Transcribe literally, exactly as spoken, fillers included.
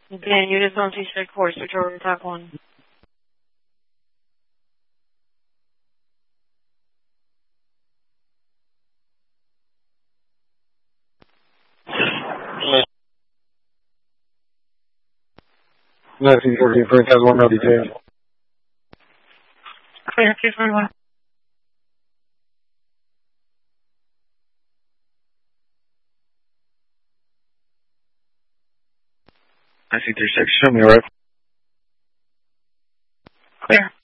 Again, units on Seaside Course, switch over to Tac one. nineteen fourteen, Frank has one now detained. Clear, two forty-one. I C three six, show me alright. Clear.